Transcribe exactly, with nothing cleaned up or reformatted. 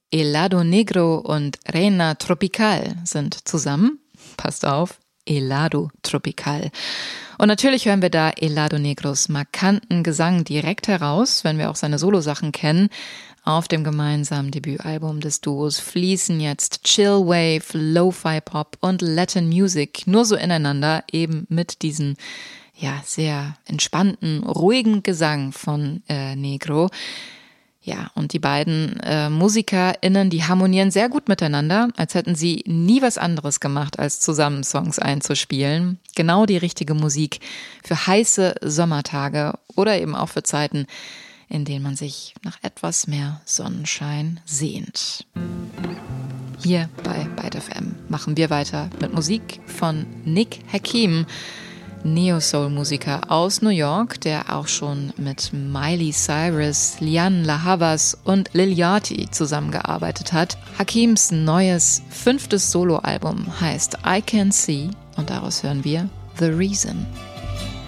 Helado Negro und Reina Tropical sind zusammen. Passt auf, Helado Tropical. Und natürlich hören wir da Helado Negros markanten Gesang direkt heraus, wenn wir auch seine Solosachen kennen. Auf dem gemeinsamen Debütalbum des Duos fließen jetzt Chillwave, Lo-Fi Pop und Latin Music nur so ineinander, eben mit diesen ja sehr entspannten, ruhigen Gesang von äh, Negro. Ja, und die beiden äh, MusikerInnen, die harmonieren sehr gut miteinander, als hätten sie nie was anderes gemacht, als zusammen Songs einzuspielen. Genau die richtige Musik für heiße Sommertage oder eben auch für Zeiten, in denen man sich nach etwas mehr Sonnenschein sehnt. Hier bei Byte F M machen wir weiter mit Musik von Nick Hakim, Neo-Soul-Musiker aus New York, der auch schon mit Miley Cyrus, Lianne La Havas und Lil Yachty zusammengearbeitet hat. Hakims neues fünftes Soloalbum heißt I Can See und daraus hören wir The Reason.